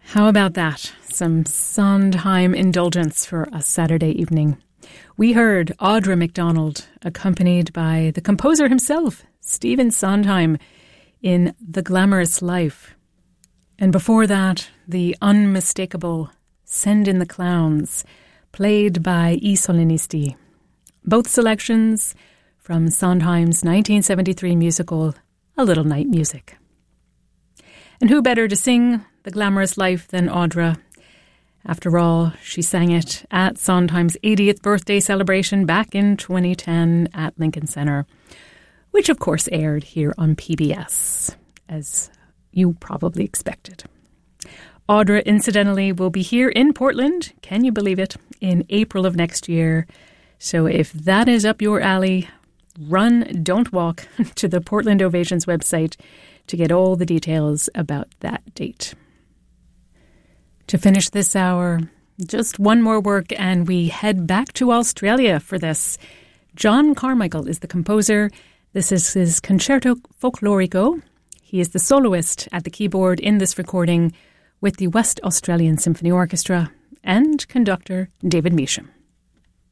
How about that? Some Sondheim indulgence for a Saturday evening. We heard Audra McDonald, accompanied by the composer himself, Stephen Sondheim, in The Glamorous Life. And before that, the unmistakable Send in the Clowns, played by I Solinisti. Both selections from Sondheim's 1973 musical, A Little Night Music. And who better to sing The Glamorous Life than Audra? After all, she sang it at Sondheim's 80th birthday celebration back in 2010 at Lincoln Center, which of course aired here on PBS, as you probably expected. Audra, incidentally, will be here in Portland, can you believe it, in April of next year. So if that is up your alley, run, don't walk, to the Portland Ovations website to get all the details about that date. To finish this hour, just one more work and we head back to Australia for this. John Carmichael is the composer. This is his Concerto Folklorico. He is the soloist at the keyboard in this recording with the West Australian Symphony Orchestra and conductor David Measham.